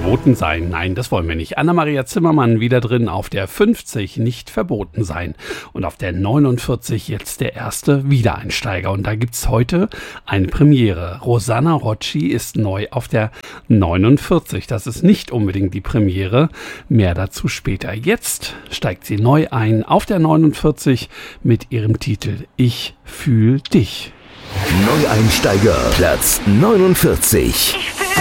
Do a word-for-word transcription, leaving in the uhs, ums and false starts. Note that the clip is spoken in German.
verboten sein. Nein, das wollen wir nicht. Anna-Maria Zimmermann wieder drin auf der fünfzig, nicht verboten sein. Und auf der neunundvierzig jetzt der erste Wiedereinsteiger. Und da gibt's heute eine Premiere. Rosanna Rocci ist neu auf der neunundvierzig. Das ist nicht unbedingt die Premiere. Mehr dazu später. Jetzt steigt sie neu ein auf der neunundvierzig mit ihrem Titel Ich fühl dich. Neueinsteiger, Platz neunundvierzig.